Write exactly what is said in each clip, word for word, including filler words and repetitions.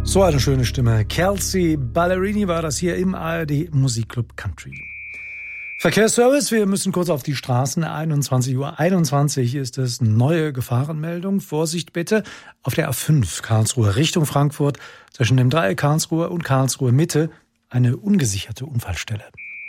So eine schöne Stimme. Kelsea Ballerini war das hier im A R D Musikclub Country. Verkehrsservice, wir müssen kurz auf die Straßen. einundzwanzig Uhr einundzwanzig ist es. Neue Gefahrenmeldung. Vorsicht bitte. Auf der A fünf Karlsruhe Richtung Frankfurt zwischen dem Dreieck Karlsruhe und Karlsruhe Mitte eine ungesicherte Unfallstelle.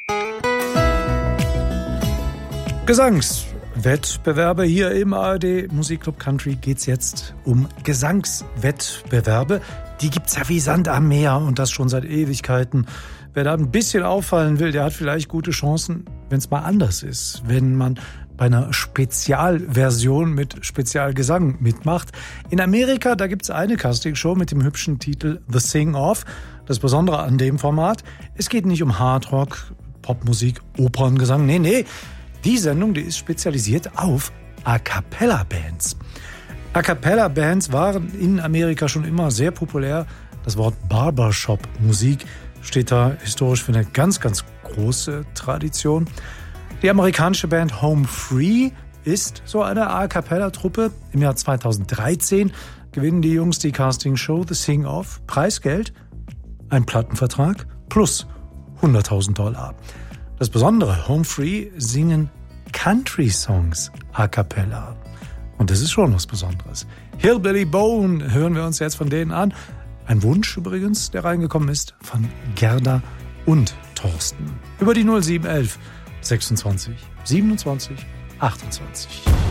Gesangswettbewerbe hier im A R D Musikclub Country geht's jetzt um Gesangswettbewerbe. Die gibt's ja wie Sand am Meer und das schon seit Ewigkeiten. Wer da ein bisschen auffallen will, der hat vielleicht gute Chancen, wenn es mal anders ist. Wenn man bei einer Spezialversion mit Spezialgesang mitmacht. In Amerika, da gibt's eine Castingshow mit dem hübschen Titel The Sing-Off. Das Besondere an dem Format, es geht nicht um Hardrock, Popmusik, Operngesang. Nee, nee. Die Sendung, die ist spezialisiert auf A-Cappella-Bands. A-Cappella-Bands waren in Amerika schon immer sehr populär. Das Wort Barbershop-Musik steht da historisch für eine ganz, ganz große Tradition. Die amerikanische Band Home Free ist so eine A-Cappella-Truppe. Im Jahr zweitausenddreizehn gewinnen die Jungs die Castingshow The Sing-Off. Preisgeld, ein Plattenvertrag plus hunderttausend Dollar. Das Besondere, Home Free singen Country-Songs a cappella. Und das ist schon was Besonderes. Hillbilly Bone hören wir uns jetzt von denen an. Ein Wunsch übrigens, der reingekommen ist, von Gerda und Thorsten. Über die null sieben eins eins sechsundzwanzig siebenundzwanzig achtundzwanzig.